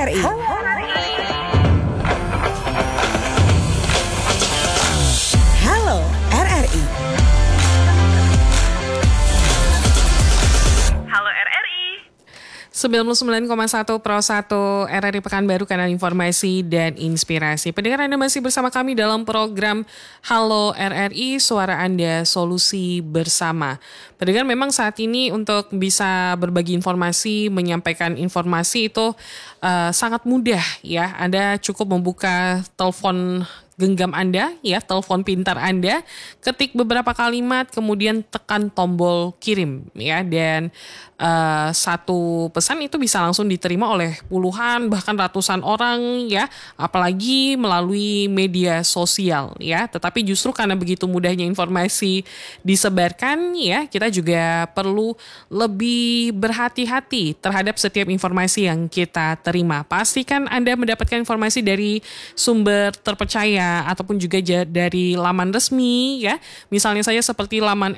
RRI. Halo RRI. Halo RRI. 99,1 Pro 1 RRI Pekanbaru, kanal informasi dan inspirasi. Pendengar, Anda masih bersama kami dalam program Halo RRI, suara Anda, solusi bersama. Pendengar, memang saat ini untuk bisa berbagi informasi, menyampaikan informasi itu sangat mudah ya. Anda cukup membuka telepon genggam Anda, ya, telepon pintar Anda, ketik beberapa kalimat, kemudian tekan tombol kirim, ya, dan satu pesan itu bisa langsung diterima oleh puluhan bahkan ratusan orang, ya, apalagi melalui media sosial, ya. Tetapi justru karena begitu mudahnya informasi disebarkan, ya, kita juga perlu lebih berhati-hati terhadap setiap informasi yang kita terima. Pastikan Anda mendapatkan informasi dari sumber terpercaya ataupun juga dari laman resmi, ya. Misalnya saja seperti laman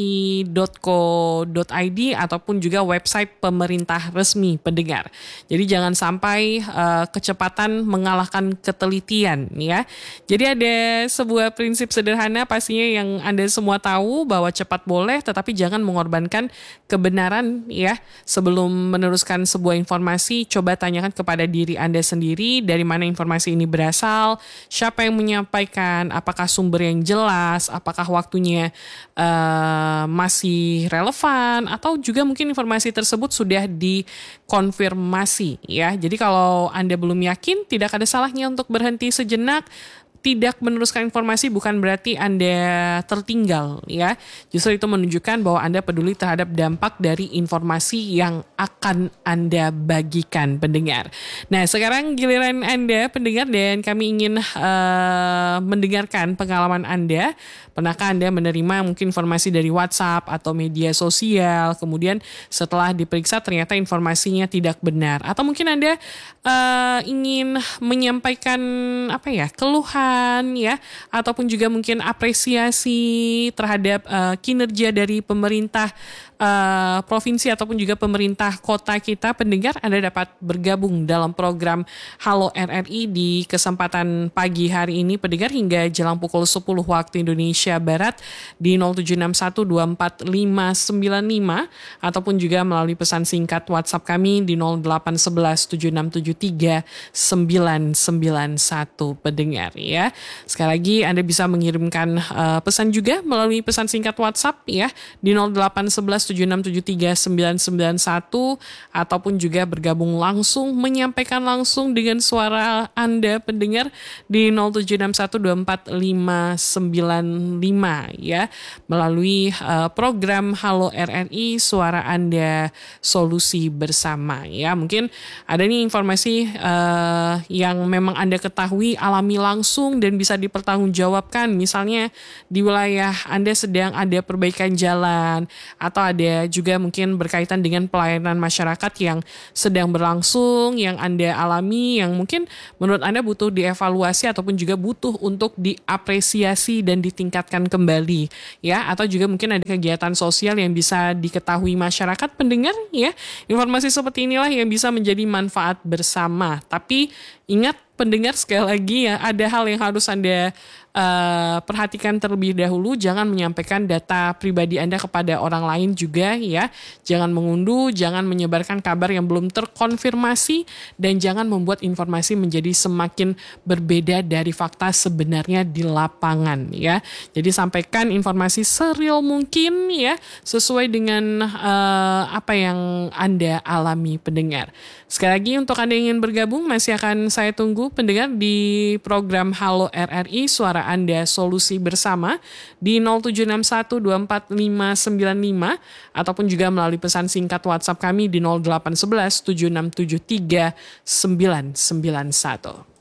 rri.co.id ataupun juga website pemerintah resmi, pendengar. Jadi jangan sampai kecepatan mengalahkan ketelitian, ya. Jadi ada sebuah prinsip sederhana pastinya yang Anda semua tahu, bahwa cepat boleh tetapi jangan mengorbankan kebenaran, ya. Sebelum meneruskan sebuah informasi, coba tanyakan kepada diri Anda sendiri dari mana informasi ini berasal, siapa yang menyampaikan, apakah sumber yang jelas, apakah waktunya masih relevan, atau juga mungkin informasi tersebut sudah dikonfirmasi, ya. Jadi kalau Anda belum yakin, tidak ada salahnya untuk berhenti sejenak. Tidak meneruskan informasi bukan berarti Anda tertinggal, ya. Justru itu menunjukkan bahwa Anda peduli terhadap dampak dari informasi yang akan Anda bagikan, pendengar. Nah, sekarang giliran Anda, pendengar, dan kami ingin mendengarkan pengalaman Anda. Pernahkah Anda menerima mungkin informasi dari WhatsApp atau media sosial, kemudian setelah diperiksa ternyata informasinya tidak benar, atau mungkin Anda ingin menyampaikan keluhan, ya, ataupun juga mungkin apresiasi terhadap kinerja dari pemerintah provinsi ataupun juga pemerintah kota kita, pendengar, Anda dapat bergabung dalam program Halo RRI di kesempatan pagi hari ini, pendengar, hingga jelang pukul 10 waktu Indonesia Barat di 0761245595 ataupun juga melalui pesan singkat WhatsApp kami di 081176739991, pendengar, ya. Sekali lagi Anda bisa mengirimkan pesan juga melalui pesan singkat WhatsApp, ya, di 081176739991 ataupun juga bergabung langsung, menyampaikan langsung dengan suara Anda, pendengar, di 0761245595, ya, melalui program Halo RRI, suara Anda, solusi bersama, ya. Mungkin ada nih informasi yang memang Anda ketahui, alami langsung dan bisa dipertanggungjawabkan. Misalnya di wilayah Anda sedang ada perbaikan jalan, atau ada juga mungkin berkaitan dengan pelayanan masyarakat yang sedang berlangsung, yang Anda alami, yang mungkin menurut Anda butuh dievaluasi ataupun juga butuh untuk diapresiasi dan ditingkatkan kembali, ya. Atau juga mungkin ada kegiatan sosial yang bisa diketahui masyarakat, pendengar, ya. Informasi seperti inilah yang bisa menjadi manfaat bersama. Tapi ingat, pendengar, sekali lagi, ya, ada hal yang harus Anda perhatikan terlebih dahulu. Jangan menyampaikan data pribadi Anda kepada orang lain juga, ya. Jangan mengunduh, jangan menyebarkan kabar yang belum terkonfirmasi, dan jangan membuat informasi menjadi semakin berbeda dari fakta sebenarnya di lapangan, ya. Jadi sampaikan informasi sereal mungkin, ya, sesuai dengan apa yang Anda alami, pendengar. Sekali lagi, untuk Anda yang ingin bergabung, masih akan saya tunggu, pendengar, di program Halo RRI, suara Anda, solusi bersama, di 0761245595 ataupun juga melalui pesan singkat WhatsApp kami di 081176739991.